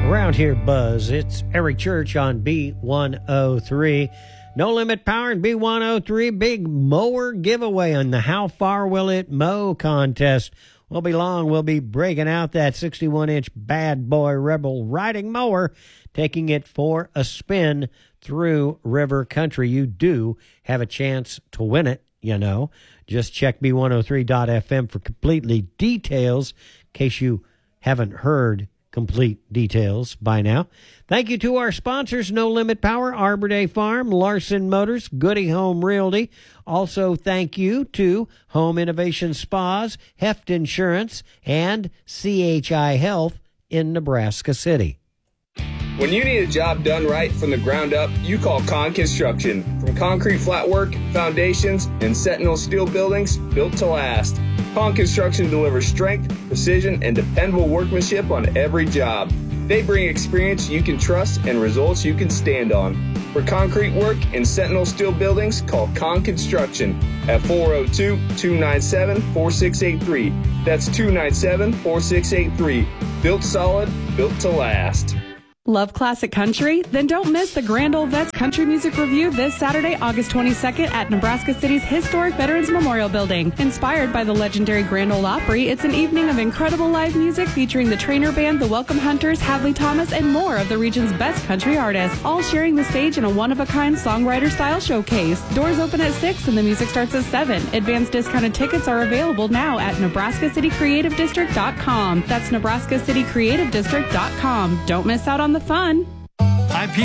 Around here, Buzz. It's Eric Church on B103. No Limit Power and B103. Big mower giveaway on the How Far Will It Mow contest. Won't be long. We'll be breaking out that 61-inch bad boy Rebel riding mower, taking it for a spin through river country. You do have a chance to win it, you know. Just check B103.fm for completely details, in case you haven't heard complete details by now. Thank you to our sponsors, No Limit Power, Arbor Day Farm, Larson Motors, Goody Home Realty. Also, thank you to Home Innovation Spas, Heft Insurance, and CHI Health in Nebraska City. When you need a job done right from the ground up, you call Con Construction. From concrete flat work, foundations, and Sentinel steel buildings built to last. Con Construction delivers strength, precision, and dependable workmanship on every job. They bring experience you can trust and results you can stand on. For concrete work and Sentinel steel buildings, call Con Construction at 402-297-4683. That's 297-4683. Built solid, built to last. Love classic country? Then don't miss the Grand Ole Vets Country Music Review this Saturday, August 22nd at Nebraska City's historic Veterans Memorial Building. Inspired by the legendary Grand Ole Opry, it's an evening of incredible live music featuring the Trainer Band, the Welcome Hunters, Hadley Thomas, and more of the region's best country artists, all sharing the stage in a one-of-a-kind songwriter-style showcase. Doors open at 6 and the music starts at 7. Advanced discounted tickets are available now at NebraskaCityCreativeDistrict.com. That's NebraskaCityCreativeDistrict.com. Don't miss out on the fun.